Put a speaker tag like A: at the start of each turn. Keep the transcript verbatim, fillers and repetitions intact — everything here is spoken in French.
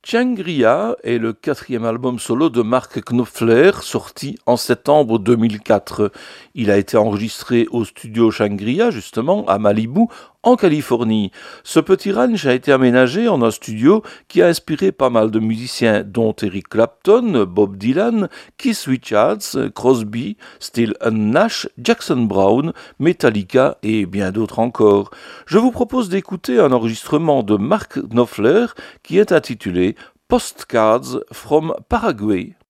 A: Shangri-La est le quatrième album solo de Mark Knopfler, sorti en septembre deux mille quatre. Il a été enregistré au studio Shangri-La, justement, à Malibu, en Californie. Ce petit ranch a été aménagé en un studio qui a inspiré pas mal de musiciens, dont Eric Clapton, Bob Dylan, Keith Richards, Crosby, Still Nash, Jackson Browne, Metallica et bien d'autres encore. Je vous propose d'écouter un enregistrement de Mark Knopfler qui est intitulé Postcards from Paraguay.